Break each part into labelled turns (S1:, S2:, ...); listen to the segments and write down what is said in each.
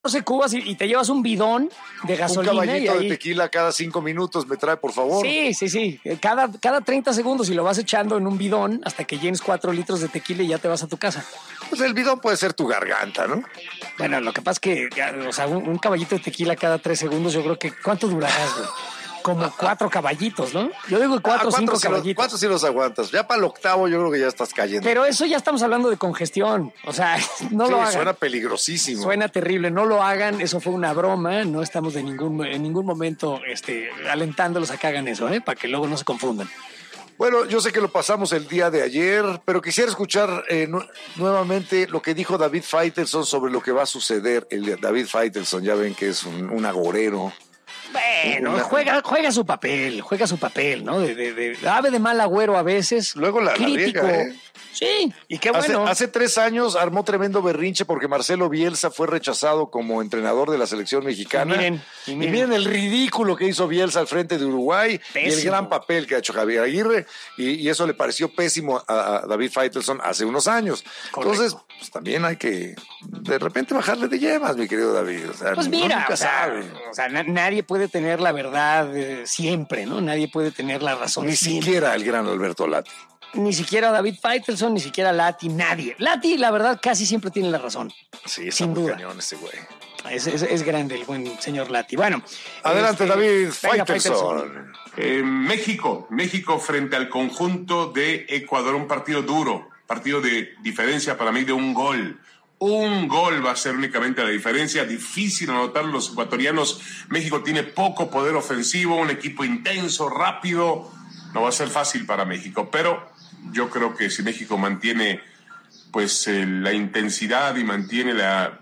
S1: 14 cubas y te llevas un bidón de gasolina.
S2: Un caballito
S1: de
S2: tequila cada 5 minutos me trae, por favor.
S1: Sí. Cada 30 segundos y lo vas echando en un bidón hasta que llenes 4 litros de tequila y ya te vas a tu casa.
S2: Pues el bidón puede ser tu garganta, ¿no?
S1: Bueno, lo que pasa es que, o sea, un caballito de tequila cada 3 segundos, yo creo que, ¿cuánto durarás, güey? Como 4 caballitos, ¿no? Yo digo 4 o 5 caballitos.
S2: 4 sí los aguantas. Ya para el octavo yo creo que ya estás cayendo.
S1: Pero eso ya estamos hablando de congestión. O sea, no lo hagan.
S2: Suena peligrosísimo.
S1: Suena terrible. No lo hagan. Eso fue una broma. No estamos en ningún momento alentándolos a que hagan eso, para que luego no se confundan.
S2: Bueno, yo sé que lo pasamos el día de ayer, pero quisiera escuchar nuevamente lo que dijo David Faitelson sobre lo que va a suceder. David Faitelson, ya ven que es un agorero.
S1: Bueno, juega su papel, ¿no? De ave de mal agüero a veces.
S2: Luego la
S1: crítico.
S2: riega,
S1: Sí, y qué bueno.
S2: Hace 3 años armó tremendo berrinche porque Marcelo Bielsa fue rechazado como entrenador de la selección mexicana. Y miren el ridículo que hizo Bielsa al frente de Uruguay. Pésimo. Y el gran papel que ha hecho Javier Aguirre. Y eso le pareció pésimo a David Faitelson hace unos años. Correcto. Entonces, pues también hay que de repente bajarle de yemas, mi querido David. O sea,
S1: pues mira, nadie puede tener la verdad siempre, ¿no? Nadie puede tener la razón.
S2: Ni siquiera el gran Alberto Lati.
S1: Ni siquiera David Faitelson, ni siquiera Lati, nadie. Lati, la verdad, casi siempre tiene la razón.
S2: Sí,
S1: sin duda.
S2: Cañón ese güey.
S1: Es grande el buen señor Lati. Bueno.
S2: Adelante, David Faitelson.
S3: México frente al conjunto de Ecuador, un partido duro, partido de diferencia para mí de un gol. Un gol va a ser únicamente la diferencia, difícil anotar los ecuatorianos. México tiene poco poder ofensivo, un equipo intenso, rápido, no va a ser fácil para México, pero yo creo que si México mantiene pues la intensidad y mantiene la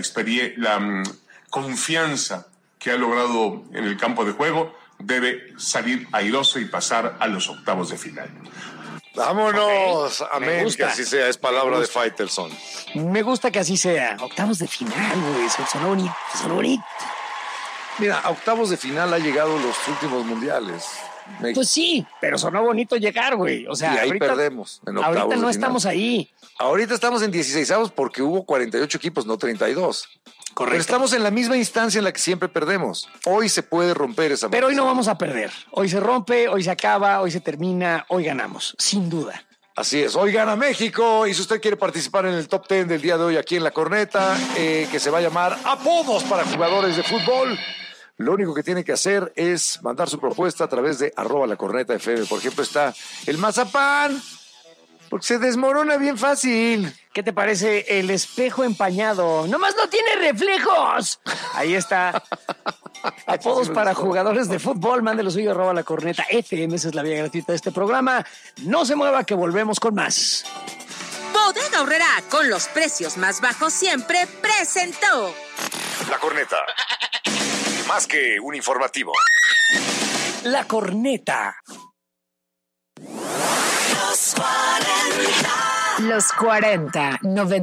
S3: confianza que ha logrado en el campo de juego, debe salir airoso y pasar a los octavos de final.
S2: Vámonos,
S1: okay.
S2: Amén, que así sea, es palabra de Faitelson.
S1: Me gusta que así sea. Octavos de final, güey, sonó bonito.
S2: Mira, a octavos de final ha llegado los últimos mundiales.
S1: Pues sí, pero sonó bonito llegar, güey. O sea,
S2: y ahí perdemos. En octavos
S1: ahorita no
S2: de
S1: estamos
S2: final.
S1: Ahí.
S2: Ahorita estamos en 16avos porque hubo 48 equipos, no 32. Correcto. Pero estamos en la misma instancia en la que siempre perdemos. Hoy se puede romper esa.
S1: Pero hoy no vamos a perder. Hoy se rompe, hoy se acaba, hoy se termina, hoy ganamos, sin duda.
S2: Así es, hoy gana México y si usted quiere participar en el top 10 del día de hoy aquí en La Corneta, que se va a llamar Apodos para Jugadores de Fútbol, lo único que tiene que hacer es mandar su propuesta a través de @lacornetafm. Por ejemplo, está el mazapán, porque se desmorona bien fácil.
S1: ¿Qué te parece el espejo empañado? ¡Nomás no tiene reflejos! Ahí está. Apodos para jugadores de fútbol. Mándelo suyo @lacornetafm. Esa es la vía gratuita de este programa. No se mueva que volvemos con más.
S4: Bodega Aurrerá, con los precios más bajos siempre, presentó
S2: La Corneta. Más que un informativo.
S1: La Corneta.
S5: Los 40,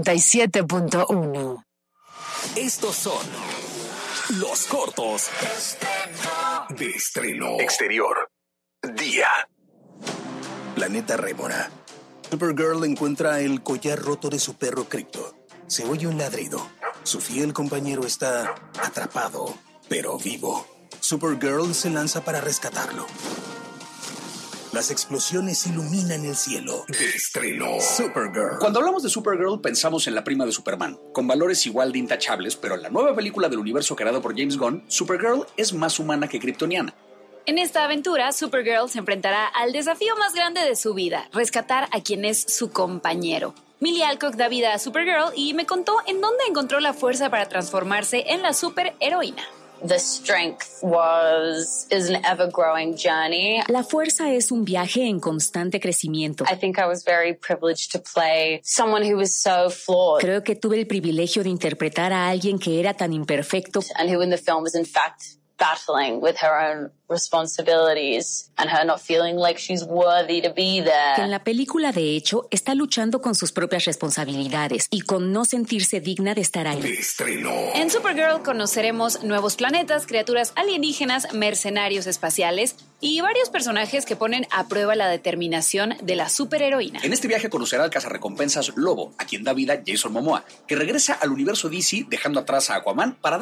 S5: 97.1.
S6: Estos son los cortos de estreno.
S2: Exterior. Día.
S6: Planeta Rémora. Supergirl encuentra el collar roto de su perro Crypto. Se oye un ladrido. Su fiel compañero está atrapado, pero vivo. Supergirl se lanza para rescatarlo. Las explosiones iluminan el cielo. De estreno. Supergirl.
S7: Cuando hablamos de Supergirl, pensamos en la prima de Superman, con valores igual de intachables, pero en la nueva película del universo creado por James Gunn, Supergirl es más humana que kryptoniana.
S8: En esta aventura, Supergirl se enfrentará al desafío más grande de su vida, rescatar a quien es su compañero. Millie Alcock da vida a Supergirl y me contó en dónde encontró la fuerza para transformarse en la superheroína.
S9: The strength is an ever-growing journey.
S8: La fuerza es un viaje en constante crecimiento.
S9: I think I was very privileged to play someone who was so flawed.
S8: Creo que tuve el privilegio de interpretar a alguien que era tan imperfecto.
S9: And who in the film was in fact battling with her own responsibilities and her not feeling like she's worthy to be there.
S10: Que en la película, de hecho, está luchando con sus propias responsabilidades y con no sentirse digna de estar ahí.
S6: Estreno.
S8: En Supergirl conoceremos nuevos planetas, criaturas alienígenas, mercenarios espaciales y varios personajes que ponen a prueba la determinación de la superheroína.
S7: En este viaje conocerá al cazarrecompensas Lobo, a quien da vida Jason Momoa, que regresa al universo DC dejando atrás a Aquaman para